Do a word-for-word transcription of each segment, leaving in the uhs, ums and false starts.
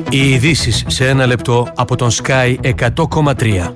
Οι ειδήσεις σε ένα λεπτό από τον Sky εκατό κόμμα τρία.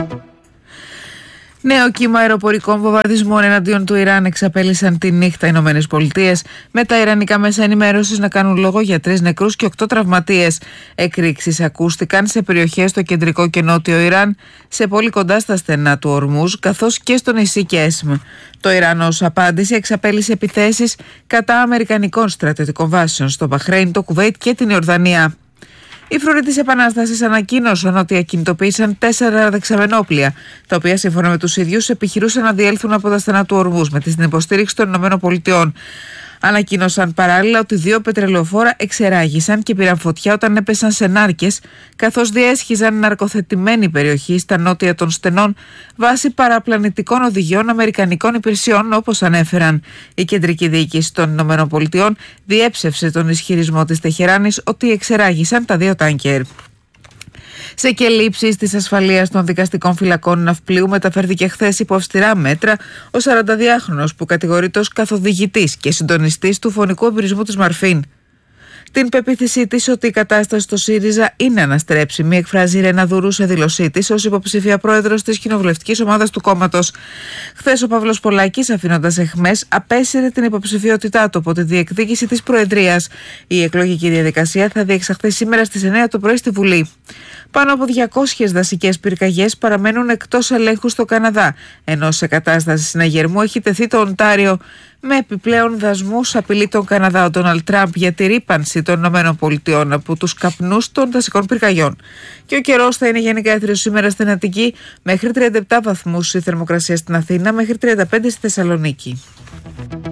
Νέο κύμα αεροπορικών βομβαρδισμών εναντίον του Ιράν εξαπέλυσαν τη νύχτα οι Ηνωμένες Πολιτείες, με τα ιρανικά μέσα ενημέρωσης να κάνουν λόγο για τρεις νεκρούς και οκτώ τραυματίες. Εκρήξεις ακούστηκαν σε περιοχές στο κεντρικό και νότιο Ιράν, σε πολύ κοντά στα στενά του Ορμούζ, καθώς και στο νησί Κέσμ. Το Ιράν ως απάντηση εξαπέλυσε επιθέσεις κατά αμερικανικών στρατιωτικών βάσεων στο Μπαχρέιν, το Κουβέιτ και την Ιορδανία. Οι φρουροί της Επανάστασης ανακοίνωσαν ότι ακινητοποίησαν τέσσερα δεξαμενόπλια, τα οποία σύμφωνα με τους ίδιους επιχειρούσαν να διέλθουν από τα στενά του Ορμούζ με την υποστήριξη των ΗΠΑ. Ανακοίνωσαν παράλληλα ότι δύο πετρελαιοφόρα εξεράγησαν και πήραν φωτιά όταν έπεσαν σε νάρκες, καθώς διέσχιζαν ναρκοθετημένη περιοχή στα νότια των στενών βάσει παραπλανητικών οδηγιών αμερικανικών υπηρεσιών, όπως ανέφεραν. Η κεντρική διοίκηση των ΗΠΑ διέψευσε τον ισχυρισμό της Τεχεράνης ότι εξεράγησαν τα δύο τάνκερ. Σε κελύψεις της ασφαλείας των δικαστικών φυλακών ναυπλίου μεταφέρθηκε χθες υπό αυστηρά μέτρα ο σαρανταδυάχρονος που κατηγορείται ως καθοδηγητής και συντονιστής του φωνικού εμπειρισμού της Μαρφίν. Την πεποίθησή της ότι η κατάσταση στο ΣΥΡΙΖΑ είναι αναστρέψιμη εκφράζει η Ρένα Δουρού σε δήλωσή της ως υποψήφια πρόεδρος της κοινοβουλευτικής ομάδας του κόμματος. Χθες ο Παύλος Πολάκης, αφήνοντας εχμές, απέσυρε την υποψηφιότητά του από τη διεκδίκηση της Προεδρίας. Η εκλογική διαδικασία θα διεξαχθεί σήμερα στις εννιά το πρωί στη Βουλή. Πάνω από διακόσιες δασικές πυρκαγιές παραμένουν εκτός ελέγχου στο Καναδά, ενώ σε κατάσταση συναγερμού έχει τεθεί το Οντάριο. Με επιπλέον δασμούς απειλεί τον Καναδά ο Ντόναλντ Τραμπ για τη ρύπανση των ΗΠΑ από τους καπνούς των δασικών πυρκαγιών. Και ο καιρός θα είναι γενικά έθριος σήμερα στην Αττική, μέχρι τριάντα επτά βαθμούς η θερμοκρασία στην Αθήνα, μέχρι τριάντα πέντε στη Θεσσαλονίκη.